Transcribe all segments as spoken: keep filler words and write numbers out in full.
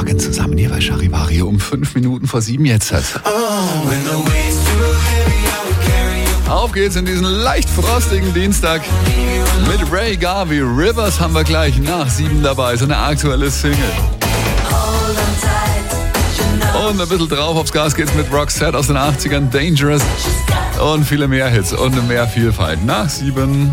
Morgen zusammen hier bei Charivari um fünf Minuten vor sieben jetzt. Auf geht's in diesen leicht frostigen Dienstag mit Ray Garvey. Rivers haben wir gleich nach sieben dabei, so eine aktuelle Single. Und ein bisschen drauf aufs Gas geht's mit Roxette aus den achtzigern, Dangerous und viele mehr Hits und mehr Vielfalt. Nach sieben.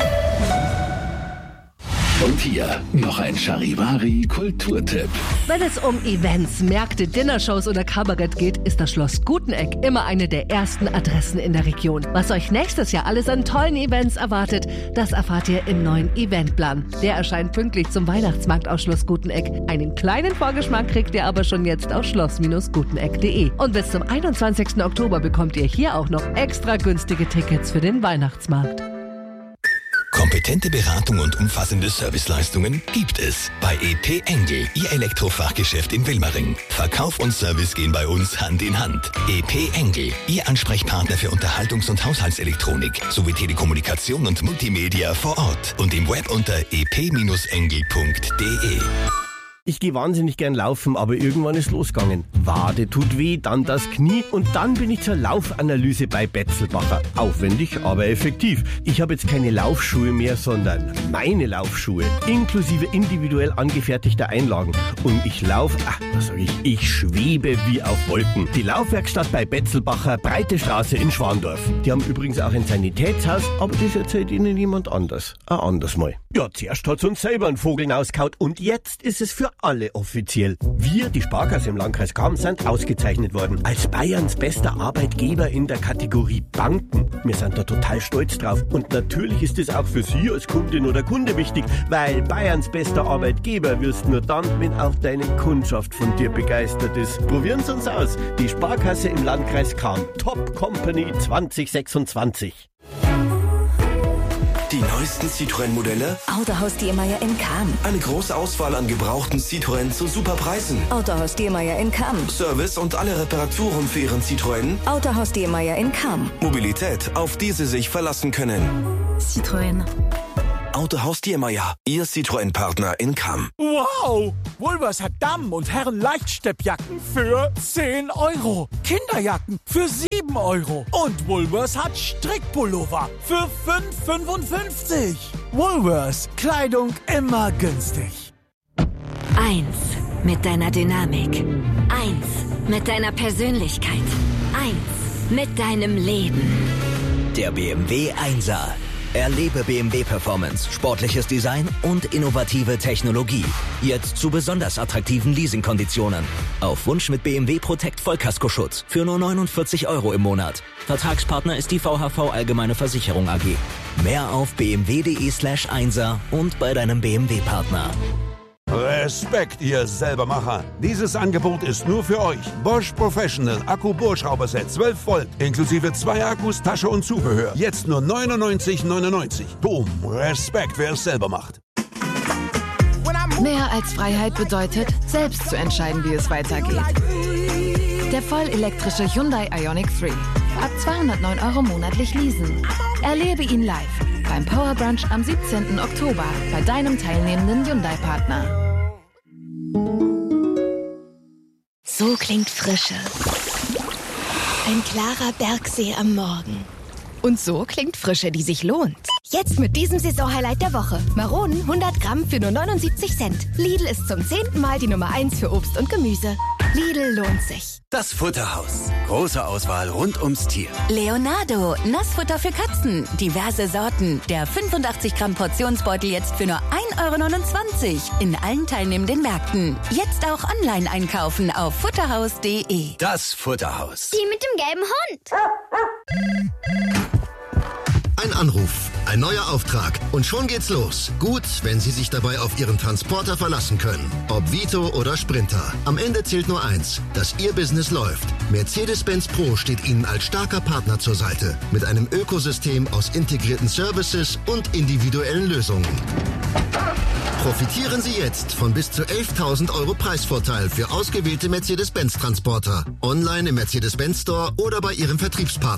Und hier noch ein Charivari-Kulturtipp. Wenn es um Events, Märkte, Dinnershows oder Kabarett geht, ist das Schloss Guteneck immer eine der ersten Adressen in der Region. Was euch nächstes Jahr alles an tollen Events erwartet, das erfahrt ihr im neuen Eventplan. Der erscheint pünktlich zum Weihnachtsmarkt aus Schloss Guteneck. Einen kleinen Vorgeschmack kriegt ihr aber schon jetzt auf schloss guteneck punkt de. Und bis zum einundzwanzigsten Oktober bekommt ihr hier auch noch extra günstige Tickets für den Weihnachtsmarkt. Kompetente Beratung und umfassende Serviceleistungen gibt es bei E P Engel, Ihr Elektrofachgeschäft in Wilmering. Verkauf und Service gehen bei uns Hand in Hand. E P Engel, Ihr Ansprechpartner für Unterhaltungs- und Haushaltselektronik sowie Telekommunikation und Multimedia vor Ort und im Web unter e p engel punkt de. Ich gehe wahnsinnig gern laufen, aber irgendwann ist losgegangen. Wade tut weh, dann das Knie und dann bin ich zur Laufanalyse bei Betzelbacher. Aufwendig, aber effektiv. Ich habe jetzt keine Laufschuhe mehr, sondern meine Laufschuhe, inklusive individuell angefertigter Einlagen. Und ich laufe, ach, was sag ich, ich schwebe wie auf Wolken. Die Laufwerkstatt bei Betzelbacher, Breite Straße in Schwandorf. Die haben übrigens auch ein Sanitätshaus, aber das erzählt ihnen jemand anders. Ein anderes Mal. Ja, zuerst hat's uns selber einen Vogel auskaut und jetzt ist es für alle offiziell. Wir, die Sparkasse im Landkreis Cham, sind ausgezeichnet worden als Bayerns bester Arbeitgeber in der Kategorie Banken. Wir sind da total stolz drauf. Und natürlich ist es auch für Sie als Kundin oder Kunde wichtig, weil Bayerns bester Arbeitgeber wirst nur dann, wenn auch deine Kundschaft von dir begeistert ist. Probieren Sie uns aus. Die Sparkasse im Landkreis Cham. Top Company zwanzig sechsundzwanzig. Die neuesten Citroën-Modelle? Autohaus Diemeyer in Cham. Eine große Auswahl an gebrauchten Citroën zu super Preisen. Autohaus Diemeyer in Cham. Service und alle Reparaturen für Ihren Citroën? Autohaus Diemeyer in Cham. Mobilität, auf die Sie sich verlassen können. Citroën. Autohaus Diemeyer, Ihr Citroën-Partner in Cham. Wow! Woolworths hat Damen- und Herren-Leichtsteppjacken für zehn Euro. Kinderjacken für sieben Euro. Und Woolworths hat Strickpullover für fünf fünfundfünfzig. Woolworths, Kleidung immer günstig. Eins mit deiner Dynamik. Eins mit deiner Persönlichkeit. Eins mit deinem Leben. Der B M W Einser. Erlebe B M W Performance, sportliches Design und innovative Technologie. Jetzt zu besonders attraktiven Leasingkonditionen. Auf Wunsch mit B M W Protect Vollkaskoschutz für nur neunundvierzig Euro im Monat. Vertragspartner ist die V H V Allgemeine Versicherung A G. Mehr auf bmw.de slash Einser und bei deinem B M W-Partner. Respekt, ihr Selbermacher. Dieses Angebot ist nur für euch. Bosch Professional Akku-Bohrschrauberset zwölf Volt, inklusive zwei Akkus, Tasche und Zubehör. Jetzt nur neunundneunzig neunundneunzig. Boom, Respekt, wer es selber macht. Mehr als Freiheit bedeutet, selbst zu entscheiden, wie es weitergeht. Der vollelektrische Hyundai Ioniq drei. Ab zweihundertneun Euro monatlich leasen. Erlebe ihn live beim Power Brunch am siebzehnten Oktober bei deinem teilnehmenden Hyundai-Partner. So klingt Frische. Ein klarer Bergsee am Morgen. Und so klingt Frische, die sich lohnt. Jetzt mit diesem Saisonhighlight der Woche. Maronen hundert Gramm für nur neunundsiebzig Cent. Lidl ist zum zehnten Mal die Nummer eins für Obst und Gemüse. Lidl lohnt sich. Das Futterhaus. Große Auswahl rund ums Tier. Leonardo, Nassfutter für Katzen. Diverse Sorten. Der fünfundachtzig Gramm Portionsbeutel jetzt für nur ein Euro neunundzwanzig. In allen teilnehmenden Märkten. Jetzt auch online einkaufen auf futterhaus punkt de. Das Futterhaus. Die mit dem gelben Hund. Ein Anruf, ein neuer Auftrag und schon geht's los. Gut, wenn Sie sich dabei auf Ihren Transporter verlassen können. Ob Vito oder Sprinter. Am Ende zählt nur eins, dass Ihr Business läuft. Mercedes-Benz Pro steht Ihnen als starker Partner zur Seite. Mit einem Ökosystem aus integrierten Services und individuellen Lösungen. Profitieren Sie jetzt von bis zu elftausend Euro Preisvorteil für ausgewählte Mercedes-Benz Transporter. Online im Mercedes-Benz Store oder bei Ihrem Vertriebspartner.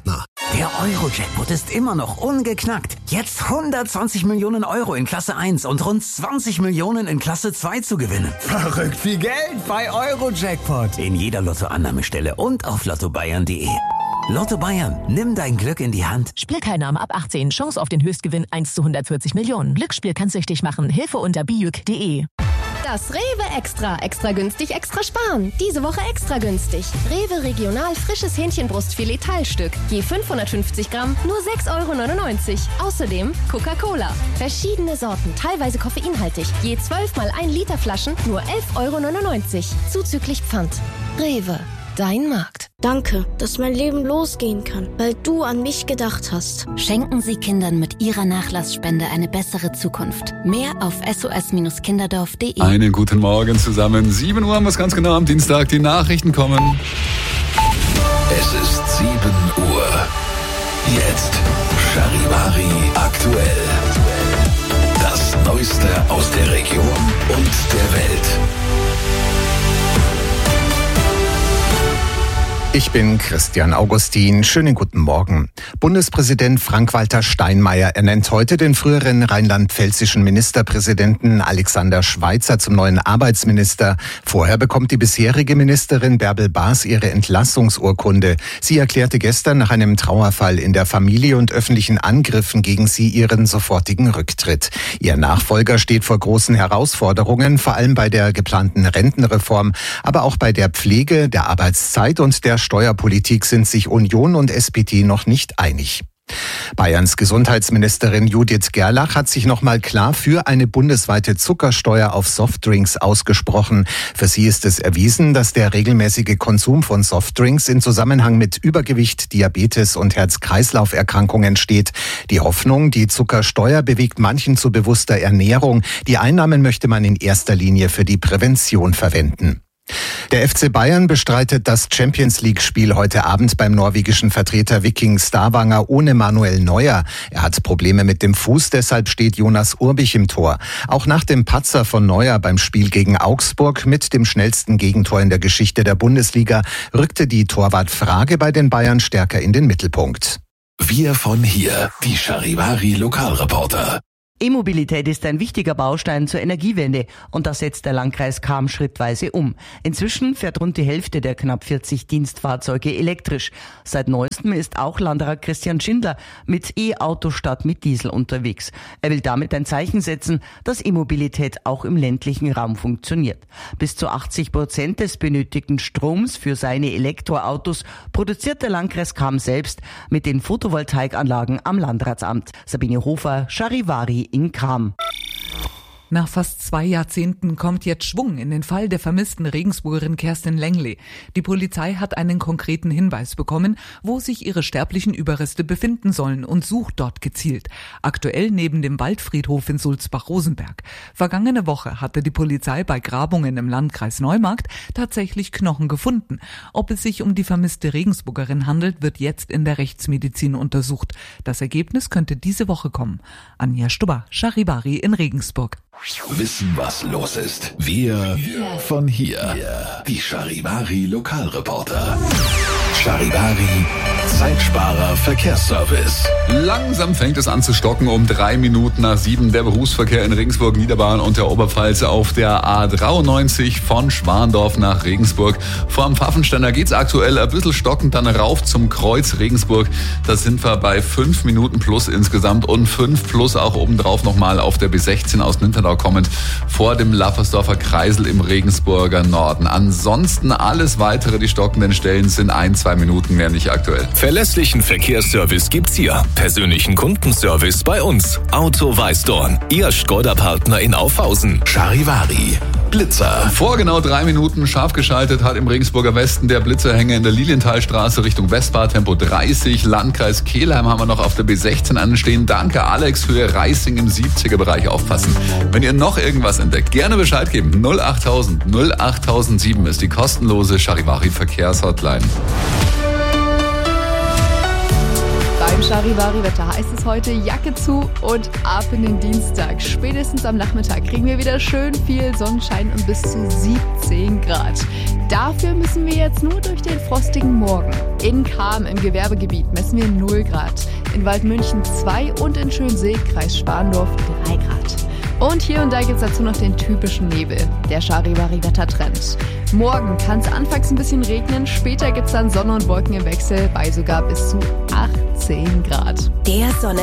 Der Euro-Jackpot ist immer noch ungeknackt. Jetzt hundertzwanzig Millionen Euro in Klasse eins und rund zwanzig Millionen in Klasse zwei zu gewinnen. Verrückt viel Geld bei Euro-Jackpot. In jeder Lottoannahmestelle und auf lotto bayern punkt de. Lotto Bayern, nimm dein Glück in die Hand. Spielteilnahme ab achtzehn. Chance auf den Höchstgewinn eins zu hundertvierzig Millionen. Glücksspiel kann süchtig machen. Hilfe unter bijuk punkt de. Das Rewe Extra. Extra günstig, extra sparen. Diese Woche extra günstig. Rewe Regional frisches Hähnchenbrustfilet Teilstück. Je fünfhundertfünfzig Gramm, nur sechs Euro neunundneunzig. Außerdem Coca-Cola. Verschiedene Sorten, teilweise koffeinhaltig. Je zwölf mal ein Liter Flaschen, nur elf Euro neunundneunzig. Zuzüglich Pfand. Rewe. Dein Markt. Danke, dass mein Leben losgehen kann, weil du an mich gedacht hast. Schenken Sie Kindern mit Ihrer Nachlassspende eine bessere Zukunft. Mehr auf s o s kinderdorf punkt de. Einen guten Morgen zusammen. sieben Uhr haben wir es ganz genau am Dienstag. Die Nachrichten kommen. Es ist sieben Uhr. Jetzt Charivari aktuell. Das Neueste aus der Region und der Welt. Ich bin Christian Augustin. Schönen guten Morgen. Bundespräsident Frank-Walter Steinmeier ernennt heute den früheren rheinland-pfälzischen Ministerpräsidenten Alexander Schweitzer zum neuen Arbeitsminister. Vorher bekommt die bisherige Ministerin Bärbel Baas ihre Entlassungsurkunde. Sie erklärte gestern nach einem Trauerfall in der Familie und öffentlichen Angriffen gegen sie ihren sofortigen Rücktritt. Ihr Nachfolger steht vor großen Herausforderungen, vor allem bei der geplanten Rentenreform, aber auch bei der Pflege, der Arbeitszeit und der Steuerpolitik sind sich Union und S P D noch nicht einig. Bayerns Gesundheitsministerin Judith Gerlach hat sich nochmal klar für eine bundesweite Zuckersteuer auf Softdrinks ausgesprochen. Für sie ist es erwiesen, dass der regelmäßige Konsum von Softdrinks in Zusammenhang mit Übergewicht, Diabetes und Herz-Kreislauf-Erkrankungen steht. Die Hoffnung, die Zuckersteuer bewegt manchen zu bewusster Ernährung. Die Einnahmen möchte man in erster Linie für die Prävention verwenden. Der F C Bayern bestreitet das Champions-League-Spiel heute Abend beim norwegischen Vertreter Viking Stavanger ohne Manuel Neuer. Er hat Probleme mit dem Fuß, deshalb steht Jonas Urbich im Tor. Auch nach dem Patzer von Neuer beim Spiel gegen Augsburg mit dem schnellsten Gegentor in der Geschichte der Bundesliga rückte die Torwartfrage bei den Bayern stärker in den Mittelpunkt. Wir von hier, die Charivari Lokalreporter. E-Mobilität ist ein wichtiger Baustein zur Energiewende und das setzt der Landkreis Cham schrittweise um. Inzwischen fährt rund die Hälfte der knapp vierzig Dienstfahrzeuge elektrisch. Seit neuestem ist auch Landrat Christian Schindler mit E-Auto statt mit Diesel unterwegs. Er will damit ein Zeichen setzen, dass E-Mobilität auch im ländlichen Raum funktioniert. Bis zu achtzig Prozent des benötigten Stroms für seine Elektroautos produziert der Landkreis Cham selbst mit den Photovoltaikanlagen am Landratsamt. Sabine Hofer, Charivari in Cham. Nach fast zwei Jahrzehnten kommt jetzt Schwung in den Fall der vermissten Regensburgerin Kerstin Lengle. Die Polizei hat einen konkreten Hinweis bekommen, wo sich ihre sterblichen Überreste befinden sollen und sucht dort gezielt. Aktuell neben dem Waldfriedhof in Sulzbach-Rosenberg. Vergangene Woche hatte die Polizei bei Grabungen im Landkreis Neumarkt tatsächlich Knochen gefunden. Ob es sich um die vermisste Regensburgerin handelt, wird jetzt in der Rechtsmedizin untersucht. Das Ergebnis könnte diese Woche kommen. Anja Stubber, Charivari in Regensburg. Wissen, was los ist. Wir von hier. Die Charivari Lokalreporter. Charivari Zeitsparer Verkehrsservice. Langsam fängt es an zu stocken. Um drei Minuten nach sieben der Berufsverkehr in Regensburg, Niederbayern und der Oberpfalz auf der A dreiundneunzig von Schwandorf nach Regensburg. Vorm Pfaffensteiner geht's aktuell ein bisschen stockend dann rauf zum Kreuz Regensburg. Da sind wir bei fünf Minuten plus insgesamt und fünf plus auch obendrauf nochmal auf der B sechzehn aus Nintendau kommend vor dem Laffersdorfer Kreisel im Regensburger Norden. Ansonsten alles weitere, die stockenden Stellen sind ein, zwei Minuten mehr nicht aktuell. Verlässlichen Verkehrsservice gibt's hier. Persönlichen Kundenservice bei uns. Auto Weißdorn, Ihr Skoda-Partner in Aufhausen. Charivari Blitzer. Vor genau drei Minuten scharf geschaltet hat im Regensburger Westen der Blitzerhänger in der Lilienthalstraße Richtung Westbad, Tempo dreißig. Landkreis Kelheim haben wir noch auf der B sechzehn anstehen. Danke Alex, Höhe Reising im siebziger Bereich aufpassen. Wenn ihr noch irgendwas entdeckt, gerne Bescheid geben. null achttausend null achttausendsieben ist die kostenlose Charivari Verkehrshotline. Beim Charivari-Wetter heißt es heute Jacke zu und ab in den Dienstag. Spätestens am Nachmittag kriegen wir wieder schön viel Sonnenschein und bis zu siebzehn Grad. Dafür müssen wir jetzt nur durch den frostigen Morgen. In Cham im Gewerbegebiet messen wir null Grad, in Waldmünchen zwei und in Schönsee, Kreis Schwandorf, drei Grad. Und hier und da gibt es dazu noch den typischen Nebel, der Charivari-Wettertrend. Morgen kann es anfangs ein bisschen regnen, später gibt es dann Sonne und Wolken im Wechsel bei sogar bis zu achtzehn Grad. Der Sonne